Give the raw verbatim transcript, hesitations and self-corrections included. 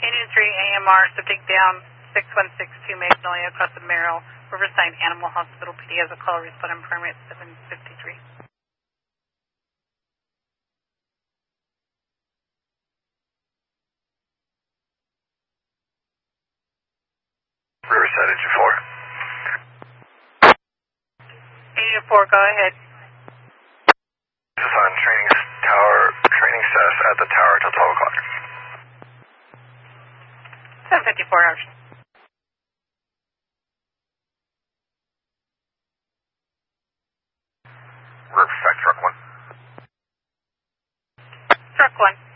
Union three A M R, subject down six one six two Magnolia, across the Merrill, Riverside Animal Hospital. P D has a call, respond on permit seven fifty-three. Riverside eight four. eight four, go ahead. This is on training tower, training status at the tower till twelve o'clock. seven fifty-four hours. Riverside truck one. Truck one.